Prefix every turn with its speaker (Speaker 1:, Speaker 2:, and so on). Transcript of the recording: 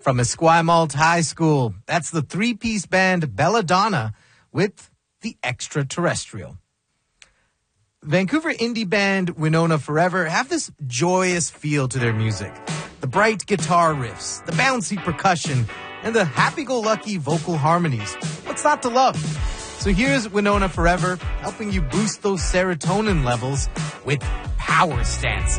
Speaker 1: From Esquimalt High School, that's the three-piece band Belladonna with The Extraterrestrial. Vancouver indie band Winona Forever have this joyous feel to their music. The bright guitar riffs, the bouncy percussion, and the happy-go-lucky vocal harmonies. What's not to love? So here's Winona Forever helping you boost those serotonin levels with Power Stances.